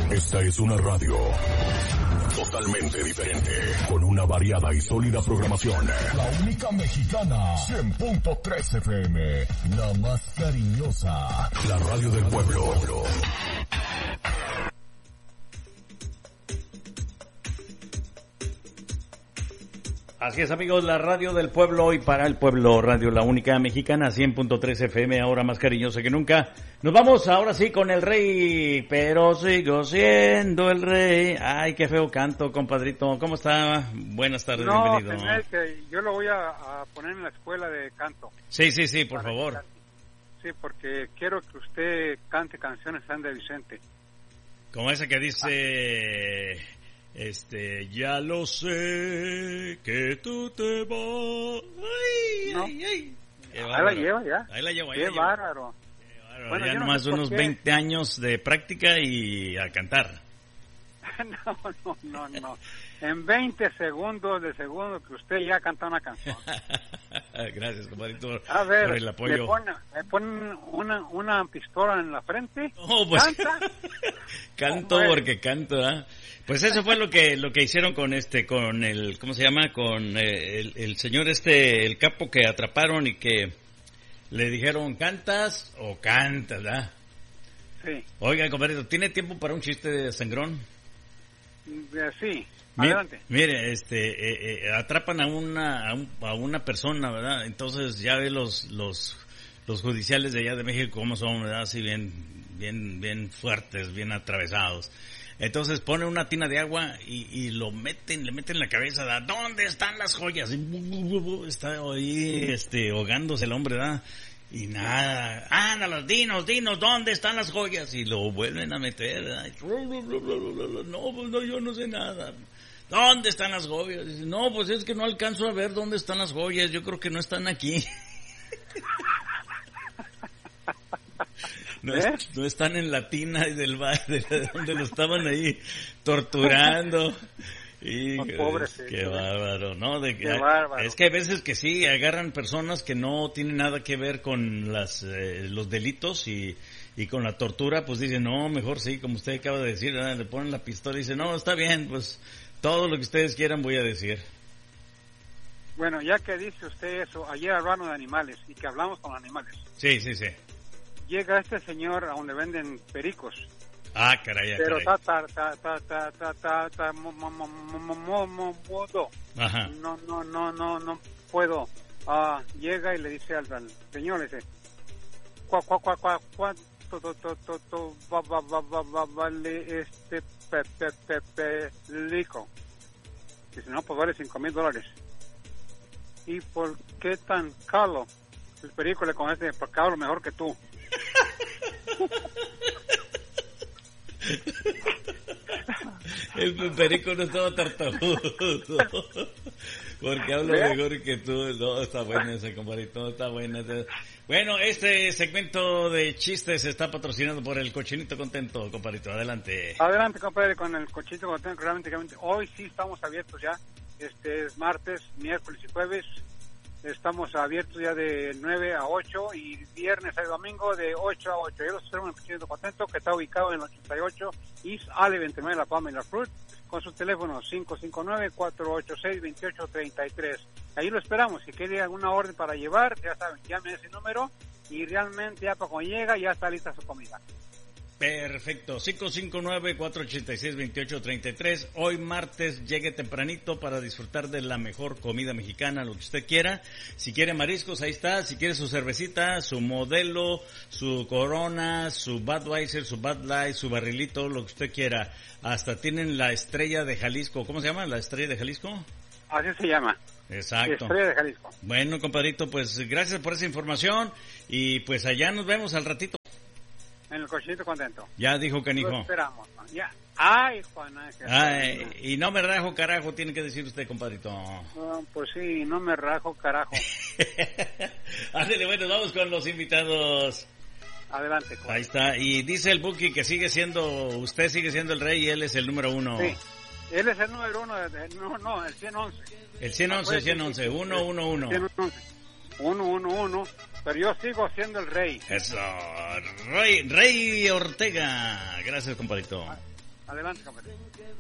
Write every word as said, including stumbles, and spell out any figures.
Esta es una radio totalmente diferente, con una variada y sólida programación. La única mexicana, cien punto tres F M, la más cariñosa, la radio del pueblo. Así es, amigos, la radio del pueblo y para el pueblo, radio la única mexicana, cien punto tres F M, ahora más cariñosa que nunca. Nos vamos ahora sí con el rey, pero sigo siendo el rey. Ay, qué feo canto, compadrito. ¿Cómo está? Buenas tardes, no, bienvenido. No, que yo lo voy a, a poner en la escuela de canto. Sí, sí, sí, por favor. Que, sí, porque quiero que usted cante canciones San de Vicente. Como esa que dice... Este, ya lo sé, que tú te vas. Ay, no. ay, ay. Ahí la lleva ya. Ahí la llevo, ahí Qué la llevo. bárbaro. Qué bárbaro. Bueno, ya no nomás sé unos veinte años de práctica y a cantar. no, no, no, no. En veinte segundos de segundo que usted ya canta una canción. Gracias, compadrito, a ver, por el apoyo. Le ponen pone una, una pistola en la frente. No, pues, ¿canta? Canto oh, porque canto, ¿eh? Pues eso fue lo que lo que hicieron con este, con el, ¿cómo se llama? Con eh, el, el señor este, el capo que atraparon y que le dijeron, ¿cantas o cantas, ¿verdad? Sí. Oiga, compadrito, ¿tiene tiempo para un chiste de sangrón? Sí, adelante. Mire, mire este, eh, eh, atrapan a una a, un, a una persona, ¿verdad? Entonces ya ve los los los judiciales de allá de México cómo son, ¿verdad? Así bien bien bien fuertes, bien atravesados. Entonces pone una tina de agua y, y lo meten, le meten en la cabeza, ¿verdad? ¿Dónde están las joyas? Y está ahí este ahogándose el hombre, ¿verdad? Y nada, ándalos, dinos, dinos, ¿dónde están las joyas? Y lo vuelven a meter, ¿verdad? No, pues no, yo no sé nada. ¿Dónde están las joyas? Dice, no, pues es que no alcanzo a ver dónde están las joyas, yo creo que no están aquí. No, ¿Eh? es, no están en la tina del baile donde lo estaban ahí torturando. Y pobre, qué bárbaro, ¿no? De, qué bárbaro. Es que hay veces que sí agarran personas que no tienen nada que ver con las eh, los delitos y, y con la tortura, pues dicen, no, mejor sí, como usted acaba de decir, ¿verdad? Le ponen la pistola y dicen, no, está bien, pues todo lo que ustedes quieran voy a decir. Bueno, ya que dice usted eso, ayer hablamos de animales y que hablamos con animales. Sí, sí, sí. Llega este señor a donde venden pericos. Ah, caray, ya, pero caray. ta ta ta ta ta ta ta mo mo mo mo mo mo modo. Ajá. No no no no no puedo. Ah, llega y le dice al, al señor, le dice, cua cua cua cua cuánto to to to to va va va va va vale este pe pe pe perico. Dice, no, pues vale cinco mil dólares. ¿Y por qué tan caro? El perico le conoce, porque hablo mejor que tú. El perico no estaba tartamudo porque hablo ¿Vea? mejor que tú. No, está bueno ese, compadrito, está bueno. Bueno, este segmento de chistes está patrocinado por el Cochinito Contento, compadrito, adelante. Adelante, compadre, con el Cochinito Contento, realmente, realmente, hoy sí estamos abiertos ya, este es martes, miércoles y jueves. Estamos abiertos ya de nueve a ocho y viernes y domingo de ocho a ocho. Yo los espero en el Cochinito Contento, que está ubicado en el ochenta y ocho East Ale veintinueve La Palma y La Fruit, con su teléfono cinco cinco nueve, cuatro ocho seis, dos ocho tres tres. Ahí lo esperamos. Si quiere alguna orden para llevar, ya saben, llame a ese número y realmente ya para cuando llega ya está lista su comida. Perfecto, cinco cinco nueve, cuatro ocho seis, dos ocho tres tres. Hoy martes llegue tempranito para disfrutar de la mejor comida mexicana, lo que usted quiera. Si quiere mariscos, ahí está. Si quiere su cervecita, su Modelo, su Corona, su Budweiser, su Bud Light, su barrilito, lo que usted quiera. Hasta tienen la Estrella de Jalisco. ¿Cómo se llama? ¿La Estrella de Jalisco? Así se llama. Exacto. Estrella de Jalisco. Bueno, compadrito, pues gracias por esa información y pues allá nos vemos al ratito. En el Cochinito Contento. Ya dijo Canijo. Lo esperamos, ¿no? Ya. Ay, Juan Ángel. Ay, y no me rajo, carajo, tiene que decir usted, compadrito. No, pues sí, no me rajo, carajo. Ándale, bueno, vamos con los invitados. Adelante, Juan. Ahí está, y dice el Buki que sigue siendo, usted sigue siendo el rey y él es el número uno. Sí, él es el número uno, no, no, el ciento once. El ciento once, el ciento once, uno, uno, uno. ciento once, uno, uno, uno, pero yo sigo siendo el rey. Eso, Rey, Rey Ortega. Gracias, compadrito. Adelante, compañero.